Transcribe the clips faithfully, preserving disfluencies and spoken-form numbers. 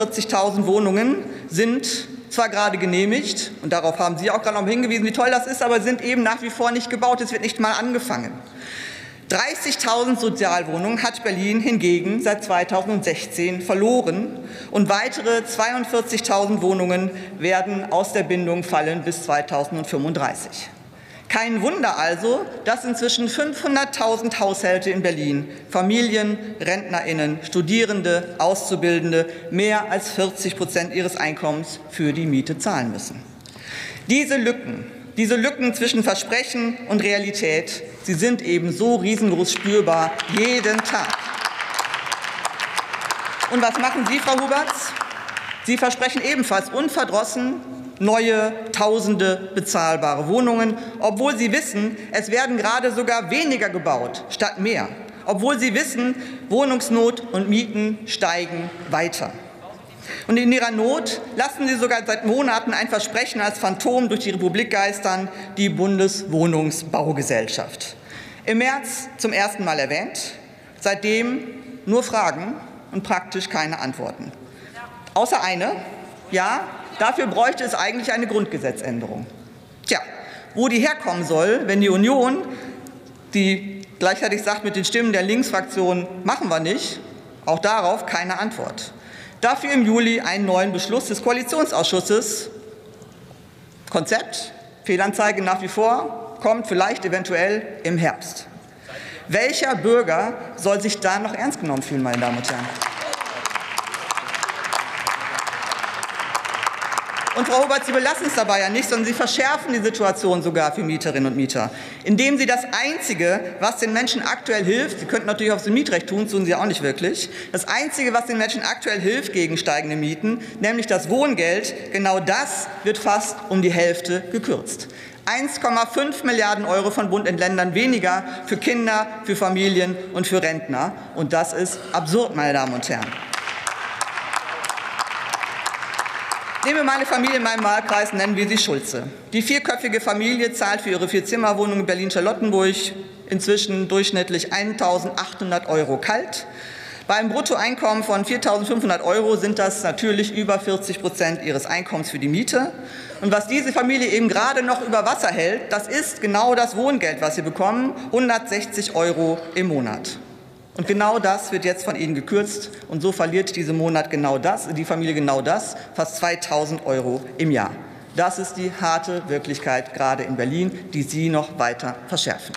vierzigtausend Wohnungen sind zwar gerade genehmigt, und darauf haben Sie auch gerade noch hingewiesen, wie toll das ist, aber sind eben nach wie vor nicht gebaut. Es wird nicht mal angefangen. dreißigtausend Sozialwohnungen hat Berlin hingegen seit zweitausendsechzehn verloren, und weitere zweiundvierzigtausend Wohnungen werden aus der Bindung fallen bis zweitausendfünfunddreißig. Kein Wunder also, dass inzwischen fünfhunderttausend Haushalte in Berlin, Familien, RentnerInnen, Studierende, Auszubildende, mehr als vierzig Prozent ihres Einkommens für die Miete zahlen müssen. Diese Lücken, diese Lücken zwischen Versprechen und Realität, sie sind eben so riesengroß spürbar jeden Tag. Und was machen Sie, Frau Huberts? Sie versprechen ebenfalls unverdrossen neue, tausende bezahlbare Wohnungen, obwohl Sie wissen, es werden gerade sogar weniger gebaut statt mehr, obwohl Sie wissen, Wohnungsnot und Mieten steigen weiter. Und in Ihrer Not lassen Sie sogar seit Monaten ein Versprechen als Phantom durch die Republik geistern, die Bundeswohnungsbaugesellschaft. Im März zum ersten Mal erwähnt, seitdem nur Fragen und praktisch keine Antworten. Außer eine, ja, dafür bräuchte es eigentlich eine Grundgesetzänderung. Tja, wo die herkommen soll, wenn die Union, die gleichzeitig sagt mit den Stimmen der Linksfraktion, machen wir nicht, auch darauf keine Antwort. Dafür im Juli einen neuen Beschluss des Koalitionsausschusses. Konzept, Fehlanzeige nach wie vor, kommt vielleicht eventuell im Herbst. Welcher Bürger soll sich da noch ernst genommen fühlen, meine Damen und Herren? Und Frau Huberts, Sie belassen es dabei ja nicht, sondern Sie verschärfen die Situation sogar für Mieterinnen und Mieter, indem Sie das Einzige, was den Menschen aktuell hilft, Sie könnten natürlich aufs Mietrecht tun, tun Sie auch nicht wirklich, das Einzige, was den Menschen aktuell hilft gegen steigende Mieten, nämlich das Wohngeld, genau das wird fast um die Hälfte gekürzt. eins Komma fünf Milliarden Euro von Bund und Ländern weniger für Kinder, für Familien und für Rentner. Und das ist absurd, meine Damen und Herren. Nehmen wir mal eine Familie in meinem Wahlkreis, nennen wir sie Schulze. Die vierköpfige Familie zahlt für ihre Vierzimmerwohnung in Berlin-Charlottenburg inzwischen durchschnittlich eintausendachthundert Euro kalt. Bei einem Bruttoeinkommen von viertausendfünfhundert Euro sind das natürlich über vierzig Prozent ihres Einkommens für die Miete. Und was diese Familie eben gerade noch über Wasser hält, das ist genau das Wohngeld, was sie bekommen, hundertsechzig Euro im Monat. Und genau das wird jetzt von Ihnen gekürzt, und so verliert diese Monat genau das, die Familie genau das, fast zweitausend Euro im Jahr. Das ist die harte Wirklichkeit gerade in Berlin, die Sie noch weiter verschärfen.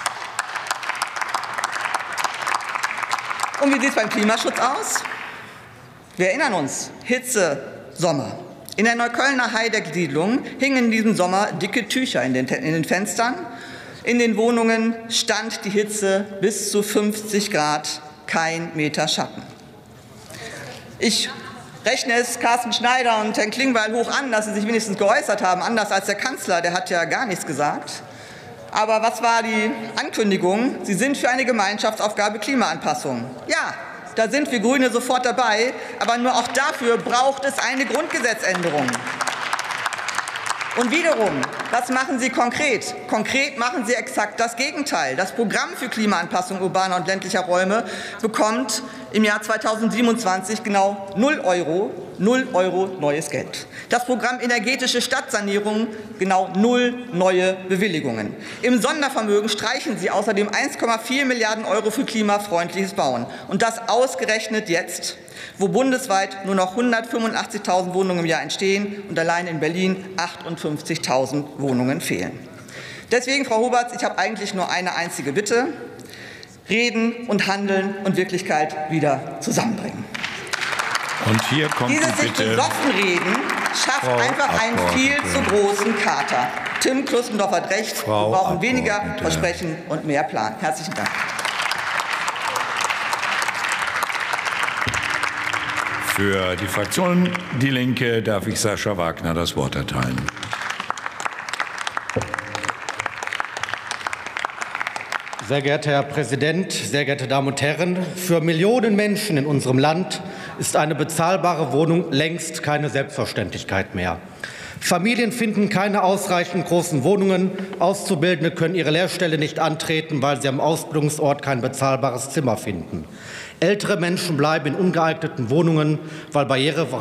Und wie sieht es beim Klimaschutz aus? Wir erinnern uns, Hitze, Sommer. In der Neuköllner Heideck-Siedlung hingen in diesem Sommer dicke Tücher in den, in den Fenstern. In den Wohnungen stand die Hitze bis zu fünfzig Grad, kein Meter Schatten. Ich rechne es Carsten Schneider und Herrn Klingbeil hoch an, dass sie sich wenigstens geäußert haben, anders als der Kanzler, der hat ja gar nichts gesagt. Aber was war die Ankündigung? Sie sind für eine Gemeinschaftsaufgabe Klimaanpassung. Ja, da sind wir Grüne sofort dabei, aber nur auch dafür braucht es eine Grundgesetzänderung. Und wiederum, was machen Sie konkret? Konkret machen Sie exakt das Gegenteil. Das Programm für Klimaanpassung urbaner und ländlicher Räume bekommt im Jahr zweitausendsiebenundzwanzig genau null Euro, null Euro neues Geld. Das Programm energetische Stadtsanierung genau null neue Bewilligungen. Im Sondervermögen streichen Sie außerdem eins Komma vier Milliarden Euro für klimafreundliches Bauen. Und das ausgerechnet jetzt, wo bundesweit nur noch hundertfünfundachtzigtausend Wohnungen im Jahr entstehen und allein in Berlin achtundfünfzigtausend Wohnungen fehlen. Deswegen, Frau Huberts, ich habe eigentlich nur eine einzige Bitte: Reden und Handeln und Wirklichkeit wieder zusammenbringen. Und hier kommt Dieses die sich Bitte, besoffen reden schafft Frau einfach einen viel zu großen Kater. Tim Klustendorf hat recht, Frau wir brauchen weniger Abgeordnete. Versprechen und mehr Plan. Herzlichen Dank. Für die Fraktion Die Linke darf ich Sascha Wagner das Wort erteilen. Sehr geehrter Herr Präsident, sehr geehrte Damen und Herren! Für Millionen Menschen in unserem Land ist eine bezahlbare Wohnung längst keine Selbstverständlichkeit mehr. Familien finden keine ausreichend großen Wohnungen. Auszubildende können ihre Lehrstelle nicht antreten, weil sie am Ausbildungsort kein bezahlbares Zimmer finden. Ältere Menschen bleiben in ungeeigneten Wohnungen, weil barrierefreie